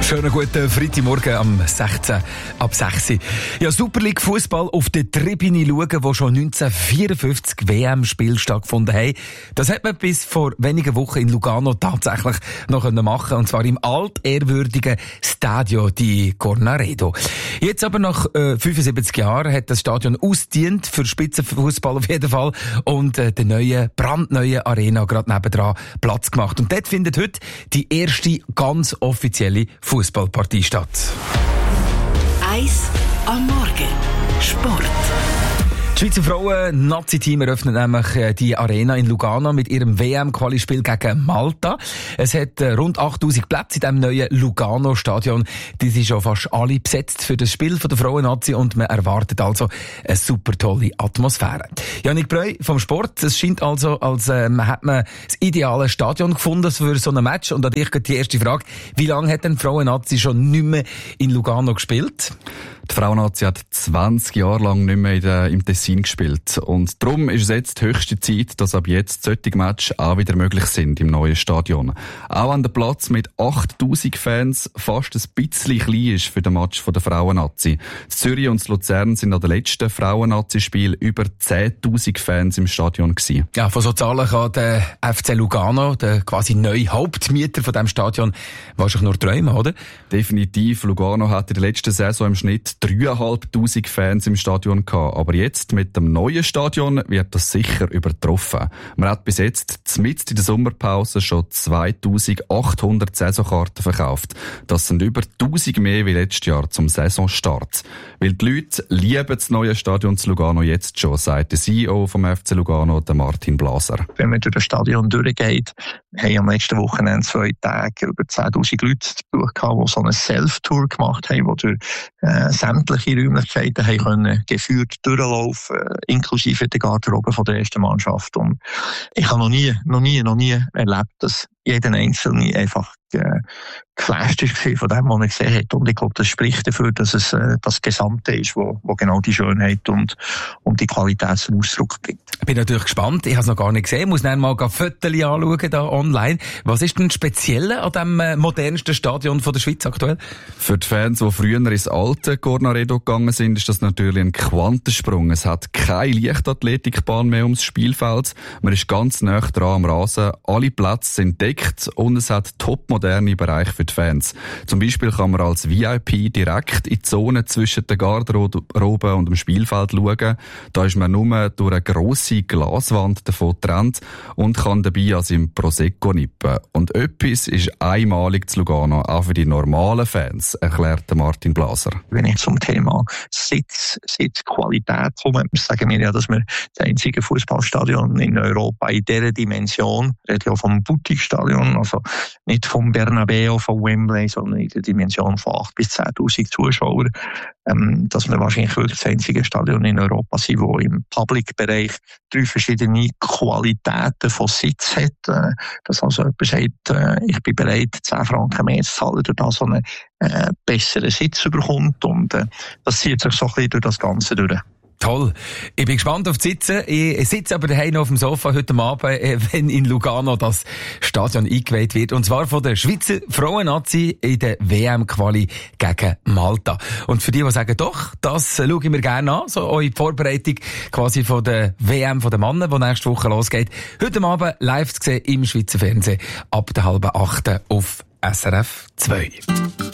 Schönen guten Freitagmorgen am 16. ab 6. Ja, Super League Fußball auf der Tribüne schauen, wo schon 1954 WM-Spiele stattgefunden haben. Das hat man bis vor wenigen Wochen in Lugano tatsächlich noch machen können. Und zwar im altehrwürdigen Stadio di Cornaredo. Jetzt aber nach 75 Jahren hat das Stadion ausgedient für Spitzenfußball auf jeden Fall. Und der brandneue Arena gerade nebendran Platz gemacht. Und dort findet heute die erste ganz offizielle Fußballpartie statt. 1 am Morgen. Sport. Die Schweizer Frauen-Nazi-Team eröffnet nämlich die Arena in Lugano mit ihrem WM-Quali-Spiel gegen Malta. Es hat rund 8000 Plätze in diesem neuen Lugano-Stadion. Die sind schon fast alle besetzt für das Spiel von der Frauen-Nazi und man erwartet also eine super tolle Atmosphäre. Janik Breu vom Sport. Es scheint also, als hat man das ideale Stadion gefunden für so ein Match. Und an dich geht die erste Frage. Wie lange hat denn die Frauen-Nazi schon nicht mehr in Lugano gespielt? Die Frauen-Nazi hat 20 Jahre lang nicht mehr im Tessin gespielt. Und darum ist es jetzt höchste Zeit, dass ab jetzt solche Matches auch wieder möglich sind im neuen Stadion. Auch wenn der Platz mit 8000 Fans fast ein bisschen klein ist für den Match der Frauen-Nazi. Zürich und Luzern sind an den letzten Frauen-Nazi-Spiel über 10.000 Fans im Stadion gewesen. Ja, von so Zahlen kann der FC Lugano, der quasi neue Hauptmieter von diesem Stadion, wahrscheinlich nur träumen, oder? Definitiv. Lugano hat in der letzten Saison im Schnitt 3'500 Fans im Stadion gehabt. Aber jetzt mit dem neuen Stadion wird das sicher übertroffen. Man hat bis jetzt mitten in der Sommerpause schon 2800 Saisonkarten verkauft. Das sind über 1000 mehr wie letztes Jahr zum Saisonstart. Weil die Leute lieben das neue Stadion zu Lugano jetzt schon, sagt der CEO vom FC Lugano, der Martin Blaser. Wenn man durch das Stadion durchgeht, haben am letzten Wochenende 2 Tage über 10.000 Leute zu Besuch gehabt, die so eine Self-Tour gemacht haben, die durch sämtliche Räumlichkeiten haben können geführt durchlaufen, inklusive der Garderobe von der ersten Mannschaft. Und ich habe noch nie erlebt, dass jeder Einzelne einfach geflasht ist von dem, was er gesehen hat. Und ich glaube, das spricht dafür, dass es das Gesamte ist, wo genau die Schönheit und die Qualität zum Ausdruck bringt. Ich bin natürlich gespannt. Ich habe es noch gar nicht gesehen. Ich muss dann mal Fotos anschauen da online. Was ist denn speziell an dem modernsten Stadion von der Schweiz aktuell? Für die Fans, die früher ins alte Cornaredo gegangen sind, ist das natürlich ein Quantensprung. Es hat keine Leichtathletikbahn mehr ums Spielfeld. Man ist ganz nah dran am Rasen. Alle Plätze sind deckt und es hat topmoderne Bereiche für die Fans. Zum Beispiel kann man als VIP direkt in die Zone zwischen der Garderobe und dem Spielfeld schauen. Da ist man nur durch eine grosse Glaswand davon getrennt und kann dabei an seinem Prosecco nippen. Und etwas ist einmalig zu Lugano, auch für die normalen Fans, erklärt Martin Blaser. Wenn ich zum Thema Sitzqualität komme, sagen wir ja, dass wir das einzige Fußballstadion in Europa in dieser Dimension, rede ja vom Boutique-Stadion, also nicht vom Bernabeu, von Wembley, sondern in der Dimension von 8.000 bis 10.000 Zuschauern, dass wir wahrscheinlich wirklich das einzige Stadion in Europa sind, wo im Public-Bereich 3 verschiedene Qualitäten von Sitz hat. Dass also jemand sagt, ich bin bereit, 10 Franken mehr zu zahlen, durch das so einen besseren Sitz bekommt. Und das zieht sich so ein bisschen durch das Ganze durch. Toll. Ich bin gespannt auf die Sitzen. Ich sitze aber daheim auf dem Sofa heute Abend, wenn in Lugano das Stadion eingeweiht wird. Und zwar von der Schweizer Frauen-Nazi in der WM-Quali gegen Malta. Und für die sagen, doch, das schaue ich mir gerne an. So eure Vorbereitung quasi von der WM von den Männern, die nächste Woche losgeht. Heute Abend live zu sehen im Schweizer Fernsehen ab der 7:30 auf SRF 2.